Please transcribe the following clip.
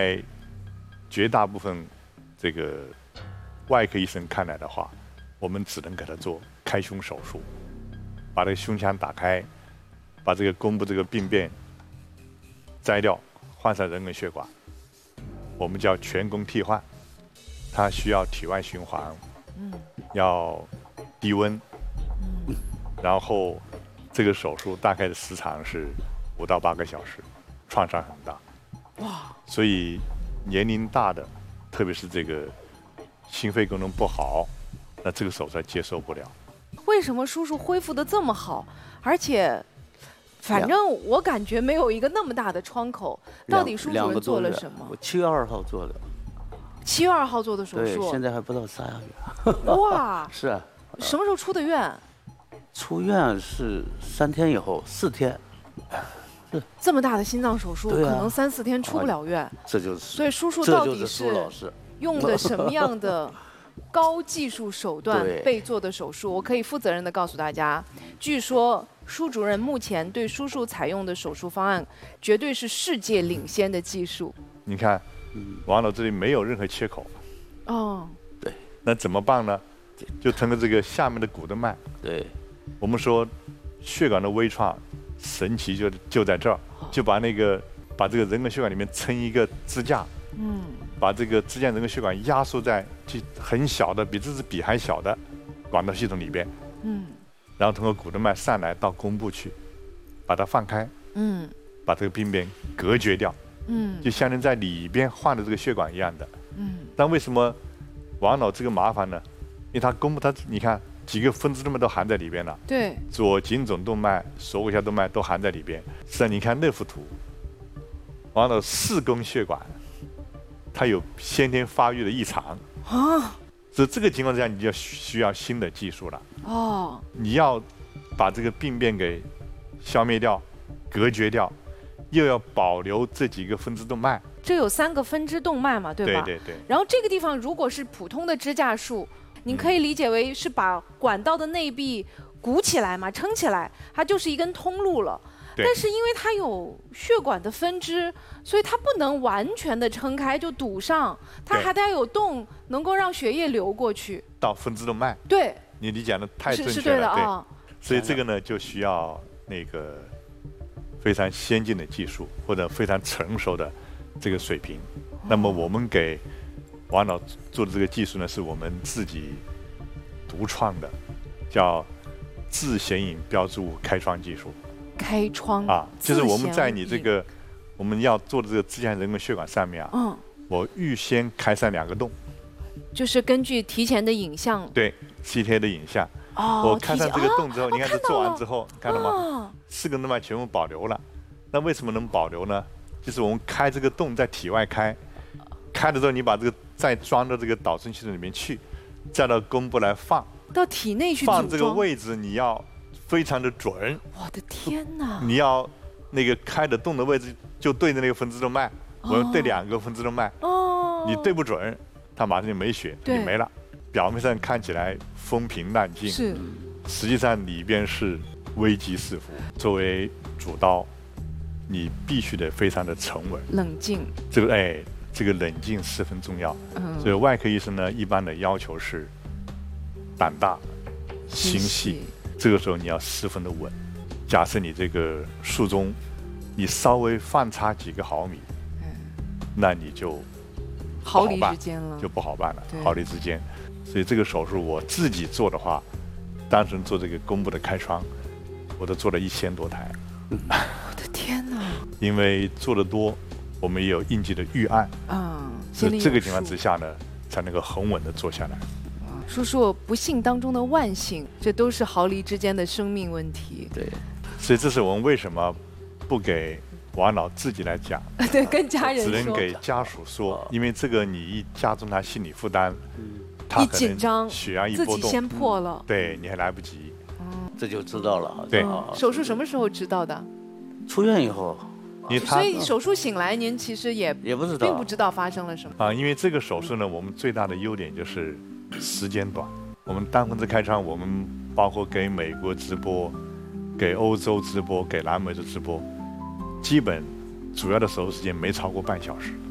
绝大部分这个外科医生看来的话，我们只能给他做开胸手术，把这个胸腔打开，把这个弓部这个病变摘掉，换上人工血管，我们叫全弓替换。它需要体外循环，要低温，然后这个手术大概的时长是5到8个小时，创伤很大。哇！所以年龄大的，特别是这个心肺功能不好，那这个手术接受不了。 为什么叔叔恢复得这么好，而且，反正我感觉没有一个那么大的窗口，到底叔主任做了什么？ 我7月2号做的。 7月2号做的手术， 对，现在还不到3个月。 哇！ 是啊。 什么时候出的院？ 出院是3天以后，4天。 这么大的心脏手术，可能3、4天出不了院。 这就是。 所以叔叔到底是用的什么样的高技术手段被做的手术？我可以负责任的告诉大家，据说舒主任目前对叔叔采用的手术方案，绝对是世界领先的技术。 你看。王老这里没有任何切口， 哦， 对， 那怎么办呢？就通过这个下面的股动脉， 对， 我们说血管的微创神奇就在这儿，就把这个人工血管里面撑一个支架，把这个支架人工血管压缩在很小的比这支笔还小的管道系统里边，然后通过股动脉上来到弓部去，把它放开，把这个病变隔绝掉。就相当于在里边换的这个血管一样的。但为什么王老这个麻烦呢？因为它弓部你看几个分支动脉都含在里边了。 对。 左颈总动脉、锁骨下动脉都含在里边。实际上你看那幅图，王老4根血管，它有先天发育的异常。啊。所以这个情况之下，你就需要新的技术了。哦。你要把这个病变给消灭掉、隔绝掉。又要保留这几个分支动脉， 这有3个分支动脉嘛，对吧？ 对对对。 然后这个地方如果是普通的支架术，你可以理解为是把管道的内壁鼓起来嘛，撑起来，它就是一根通路了。但是因为它有血管的分支，所以它不能完全的撑开就堵上，它还得要有洞，能够让血液流过去到分支动脉。 对， 你讲的太正确了， 是对的啊。 所以这个呢，就需要那个。非常先进的技术或者非常成熟的这个水平，那么我们给王老做的这个技术呢，是我们自己独创的，叫自显影标志物开窗技术。 开窗啊，就是我们在你这个我们要做的这个支架人工血管上面啊，我预先开上2个洞， 就是根据提前的影像， 对 CT 的影像。我开上这个洞之后，你看这做完之后，看到吗？4根动脉全部保留了。那为什么能保留呢？就是我们开这个洞在体外开的时候，你把这个再装到这个导生系统里面去，再到弓部来放， 到体内去放这个位置，你要非常的准。 我的天哪！ 你要那个开的洞的位置就对着那个分支动脉，我要对2个分支动脉。你对不准，它马上就没血，就没了。表面上看起来风平浪静，实际上里边是危机四伏。作为主刀，你必须得非常的沉稳、 冷静。 这个冷静十分重要。所以外科医生呢，一般的要求是胆大、心细。这个时候你要十分的稳。假设你这个术中，你稍微放差几个毫米，那你就毫厘之间了， 就不好办了，毫厘之间。所以这个手术我自己做的话，单纯做这个弓部的开窗，我都做了1000多台。 我的天哪！ 因为做得多，我们也有应急的预案。所以这个情况之下呢，才能够很稳的做下来。 叔叔，不幸当中的万幸，这都是毫厘之间的生命问题。 对。 所以这是我们为什么不给王老自己来讲， 对，跟家人说， 只能给家属说，因为这个你一加重他心理负担。 一紧张， 血压一波动， 自己先破了， 对你还来不及， 这就知道了。 对， 手术什么时候知道的？ 出院以后。 所以手术醒来，您其实也不知道， 并不知道发生了什么啊。因为这个手术呢，我们最大的优点就是时间短。我们单分支开窗，我们包括给美国直播、给欧洲直播、给南美洲直播，基本主要的手术时间没超过半小时。